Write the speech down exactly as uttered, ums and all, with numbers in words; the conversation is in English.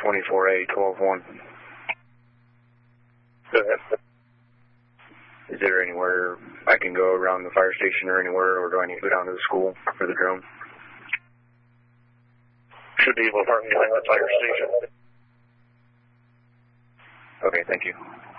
twenty-four A, twelve one. Go ahead. Is there anywhere I can go around the fire station or anywhere, or do I need to go down to the school for the drone? Should be able to park behind the fire station. Okay, thank you.